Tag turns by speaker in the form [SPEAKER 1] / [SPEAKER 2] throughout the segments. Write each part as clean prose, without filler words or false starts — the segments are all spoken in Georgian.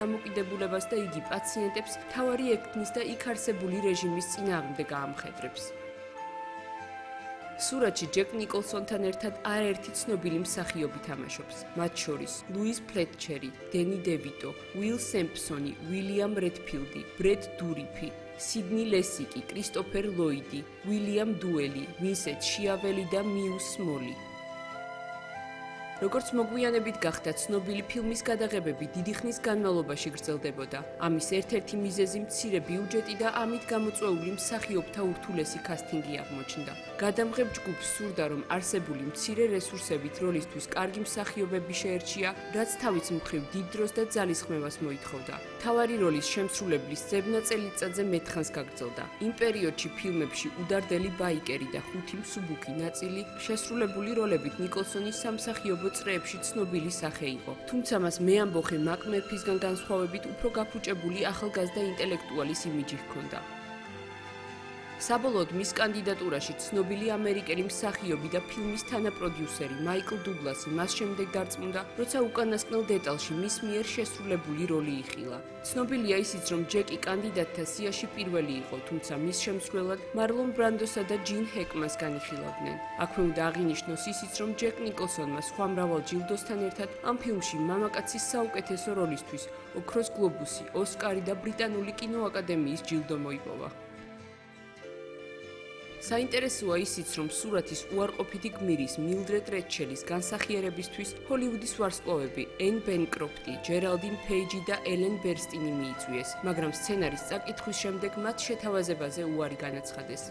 [SPEAKER 1] დამოკიდებულებას და იგი პაციენტებს მთავარი ექთნის და იქ არსებული რეჟიმის წინააღმდეგ აამხედრებს. სურათში ჯეკ ნიკოლსონთან ერთად არაერთი ცნობილი მსახიობი თამაშობს, მათ შორის ლუის ფლეტჩერი, დენი დევიტო, უილ სემპსონი, უილიამ რედფილდი, ბრედ დურიფი, სიდნი ლესიკი, კრისტოფერ ლოიდი, უილიამ დუელი, ვინსენტ შიაველი და მიუს სმოლი. როგორც მოგვიანებით გახდა ცნობილი, ფილმის გადაღებები დიდი ხნის განმავლობაში გრძელდებოდა. ამის ერთ-ერთი მიზეზი მცირე ბიუჯეტი და ამით გამოწვეული მსახიობთა ურთულესი კასტინგი აღმოჩნდა. გადამღებ ჯგუფს სურდა, რომ არსებული მცირე რესურსებით როლისთვის კარგი მსახიობები შეერჩია, რაც თავის მხრივ დიდ დროს და ძალისხმევას მოითხოვდა. მთავარი როლის შემსრულებლის ძებნა წელიწადზე მეტხანს გაგრძელდა. იმ პერიოდში ფილმებში უდარდელი ბაიკერი და ხუთი მსუბუქი ნაწილი შესრულებული როლებით ნიკოლსონის სამსახიობო წრეებში ცნობილი სახე იყო. თუმცა მას მეამბოხე მაკ-მერფისგან განსხვავებით უფრო გაფუჭებული ახალგაზრდა ინტელექტუალის იმიჯი ჰქონდა. საბოლოოდ მის კანდიდატურაში ცნობილი ამერიკელი მსახიობი და ფილმის თანაპროდიუსერი მაიკლ დუგლასი მას შემდეგ დარწმუნდა, როცა უკანასკნელ დეტალში მის მიერ შესრულებული როლი იხილა. ცნობილია ისიც, რომ ჯეკი კანდიდატთა სიაში პირველი იყო, თუმცა მის შემსრულებლად მარლონ ბრანდოსა და ჯინ ჰეკმას განიხილავდნენ. აქვე უნდა აღინიშნოს ისიც, რომ ჯეკ ნიკოლსონმა სხვა მრავალ ჯილდოსთან ერთად ამ ფილმში მამაკაცის საუკეთესო როლისთვის ოქროს გლობუსი, ოსკარი და ბრიტანული კინოაკადემიის ჯილდო მოიპოვა. საინტერესოა ისიც, რომ სურათის უარყოფითი გმირის მილდრედ რეჩელის განსახიერებისთვის ჰოლივუდის ვარსკვლავები ენ ბენკროფტი, ჯერალდინ პეიჯი და ელენ ბერსტინი მიიწვიეს, მაგრამ სცენარის წაკითხვის შემდეგ მათ შეთავაზებაზე უარი განაცხადეს.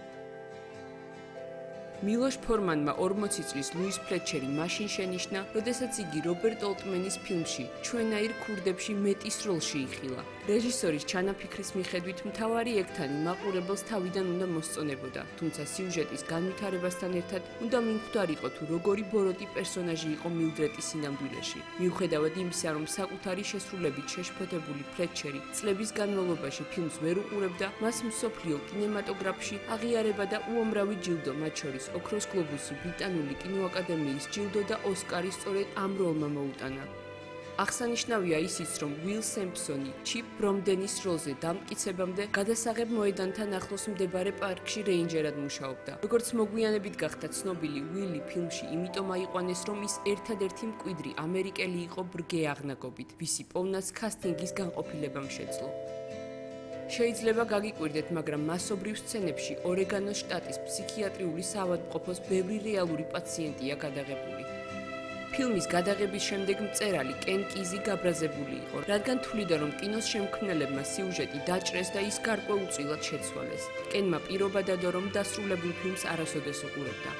[SPEAKER 1] მილოშ ფორმანმა 40 წლის ლუის ფლეტჩერი მაშინ შენიშნა, როდესაც იგი რობერტ ოლტმენის ფილმში ჩვენაირ ქურდებში მეტის როლში იხილა. რეჟისორის ჩანაფიქრის მიხედვით მთავარი ექთანი მაყურებელს თავიდან უნდა მოსწონებოდა, თუმცა სიუჟეტის განვითარებასთან ერთად უნდა მიმხვდარიყო თუ როგორი ბოროტი პერსონაჟი იყო მილდრედის სინამდვილეში. მიუხედავად იმისა, რომ საკუთარი შესრულებით შეშფოთებული ფლეტჩერი წლების განმავლობაში ფილმს ვერ უყურებდა, მას მსოფლიო კინემატოგრაფში აღიარება და უამრავი ჯილდო, მათ შორის ოქროს გლობუსი, ბრიტანული კინოაკადემიის ჯილდო და ოსკარი სწორედ ამ როლმა მოუტანა. აღსანიშნავია ისიც, რომ უილ სემპსონი ჩიპ ბრომდენის როლზე დამტკიცებამდე გადასაღებ მოედანთან ახლოს მდებარე პარკში რეინჯერად მუშაობდა. როგორც მოგვიანებით გახდა ცნობილი, უილი ფილმში იმიტომ აიყვანეს, რომ ის ერთადერთი მკვიდრი ამერიკელი იყო ბრგე აღნაგობით, ვისი პოვნაც კასტინგის განყოფილებამ შეძლო. შეიძლება გაგიკვირდეთ, მაგრამ მასობრივ სცენებში ორეგანოს შტატის ფსიქიატრიული საავადმყოფოს ბევრი რეალური პაციენტია გადაღებული. ფილმის გადაღების შემდეგ მწერალი კენ კიზი გაბრაზებული იყო, რადგან თვლიდა, რომ კინოს შემქმნელებმა სიუჟეტი დაჭრეს და ის გარკვეულწილად შეცვალეს. კენმა პირობა დადო, რომ დასრულებულ ფილმს არასოდეს უყურებდა.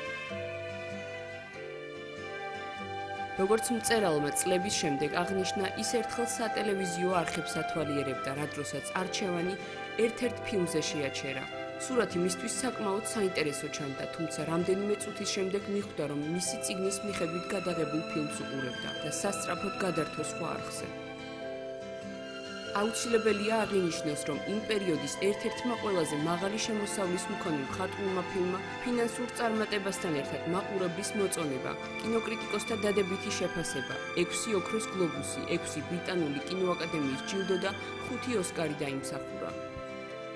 [SPEAKER 1] როგორც მწერალმა წლების შემდეგ აღნიშნა, ის ერთხელ სატელევიზიო არხებს ათვალიერებდა, რა დროსაც არჩევანი ერთ-ერთ ფილმზე შეაჩერა. სურათი მისთვის საკმაოდ საინტერესო ჩანდა, თუმცა რამდენიმე წუთის შემდეგ მიხვდა, რომ მისი წიგნის მიხედვით გადაღებულ ფილმს უყურებდა და სასწრაფოდ გადართო სხვა არხზე. აუცილებელია აღინიშნოს, რომ იმ პერიოდის ერთ-ერთმა ყველაზე მაღალი შემოსავლის მქონე მხატვრულმა ფილმმა ფინანსურ წარმატებასთან ერთად მაყურებლის მოწონება, კინოკრიტიკოსთა დადებითი შეფასება, 6 ოქროს გლობუსი, 6 ბრიტანული კინოაკადემიის ჯილდო და 5 ოსკარი დაიმსახურა.